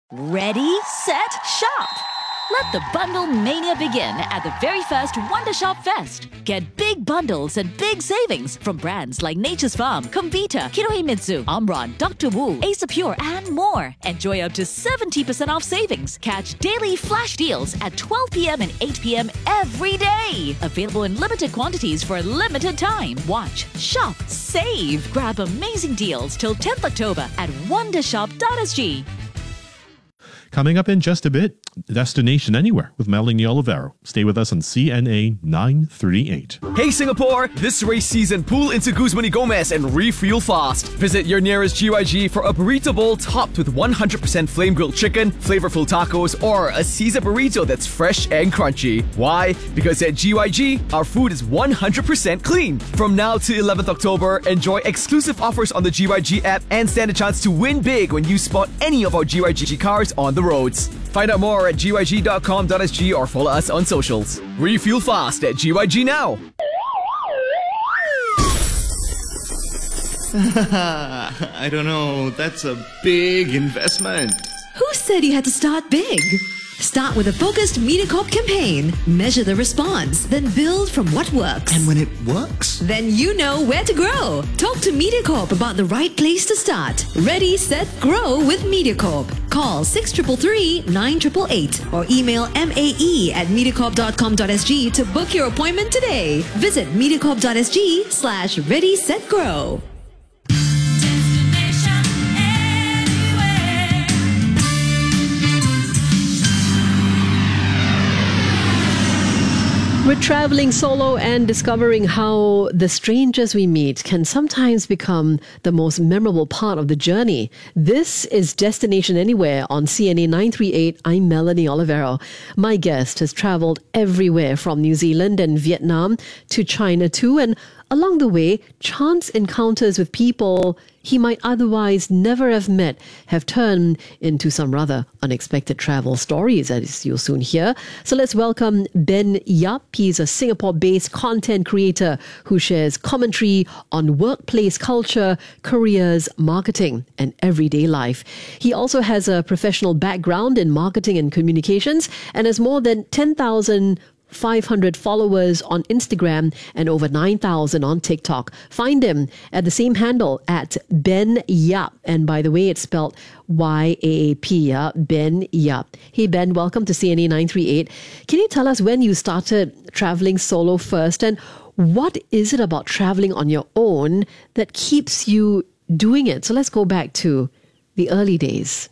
Ready, set, shop! Let the bundle mania begin at the very first Wonder Shop Fest. Get big bundles and big savings from brands like Nature's Farm, Comvita, Kinohimitsu, Omron, Dr. Wu, Ace Pure, and more. Enjoy up to 70% off savings. Catch daily flash deals at 12 p.m. and 8 p.m. every day. Available in limited quantities for a limited time. Watch, shop, save. Grab amazing deals till 10th October at wondershop.sg. Coming up in just a bit, Destination Anywhere with Melanie Olivero. Stay with us on CNA 938. Hey Singapore! This race season, pull into Guzman y Gomez and refuel fast. Visit your nearest GYG for a burrito bowl topped with 100% flame-grilled chicken, flavorful tacos, or a Caesar burrito that's fresh and crunchy. Why? Because at GYG, our food is 100% clean. From now to 11th October, enjoy exclusive offers on the GYG app and stand a chance to win big when you spot any of our GYG cars on the roads. Find out more at gyg.com.sg or follow us on socials. Refuel fast at GYG now. I don't know. That's a big investment. Who said you had to start big? Start with a focused MediaCorp campaign. Measure the response, then build from what works. And when it works? Then you know where to grow. Talk to MediaCorp about the right place to start. Ready, set, grow with MediaCorp. Call 6333-9888 or email mae@mediacorp.com.sg to book your appointment today. Visit mediacorp.sg/ready-set-grow. We're traveling solo and discovering how the strangers we meet can sometimes become the most memorable part of the journey. This is Destination Anywhere on CNA 938. I'm Melanie Olivero. My guest has traveled everywhere from New Zealand and Vietnam to China too, and along the way, chance encounters with people he might otherwise never have met have turned into some rather unexpected travel stories, as you'll soon hear. So let's welcome Ben Yap. He's a Singapore-based content creator who shares commentary on workplace culture, careers, marketing, and everyday life. He also has a professional background in marketing and communications and has more than 10,500 followers on Instagram and over 9,000 on TikTok. Find him at the same handle at Ben Yap. And by the way, it's spelled Y-A-A-P, yeah? Ben Yap. Hey Ben, welcome to CNA 938. Can you tell us when you started traveling solo first, and what is it about traveling on your own that keeps you doing it? So let's go back to the early days.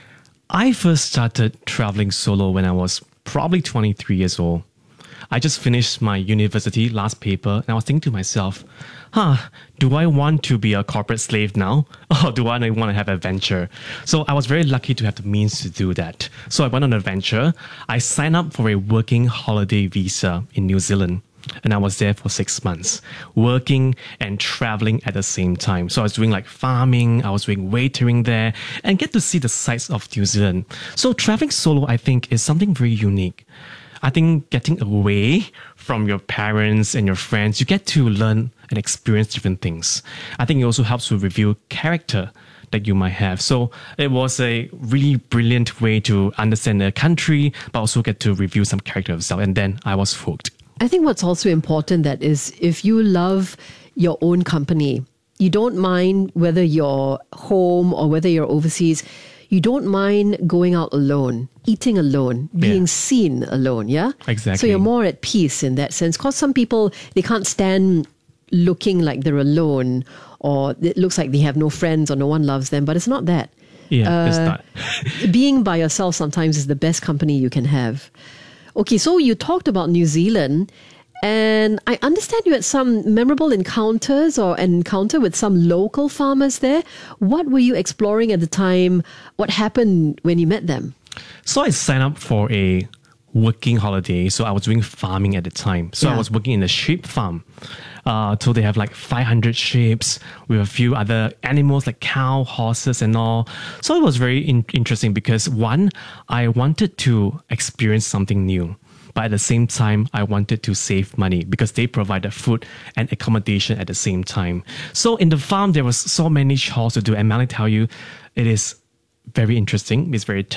I first started traveling solo when I was probably 23 years old. I just finished my university last paper and I was thinking to myself, do I want to be a corporate slave now? Or do I want to have adventure? So I was very lucky to have the means to do that. So I went on an adventure. I signed up for a working holiday visa in New Zealand. And I was there for 6 months, working and traveling at the same time. So I was doing like farming, I was doing waitering there, and get to see the sights of New Zealand. So traveling solo, I think, is something very unique. I think getting away from your parents and your friends, you get to learn and experience different things. I think it also helps to reveal character that you might have. So it was a really brilliant way to understand the country, but also get to review some character of yourself. And then I was hooked. I think what's also important that is if you love your own company, you don't mind whether you're home or whether you're overseas, you don't mind going out alone, eating alone, being seen alone, yeah? Exactly. So you're more at peace in that sense. Because some people, they can't stand looking like they're alone or it looks like they have no friends or no one loves them, but it's not that. Yeah, it's not. Being by yourself sometimes is the best company you can have. Okay, so you talked about New Zealand, and I understand you had some memorable encounters or an encounter with some local farmers there. What were you exploring at the time? What happened when you met them? So I signed up for a working holiday. So I was doing farming at the time. So I was working in a sheep farm. So they have like 500 sheep with a few other animals like cow, horses and all. So it was very interesting because one, I wanted to experience something new. But at the same time, I wanted to save money because they provided food and accommodation at the same time. So in the farm, there was so many chores to do. And may I tell you, it is very interesting. It's very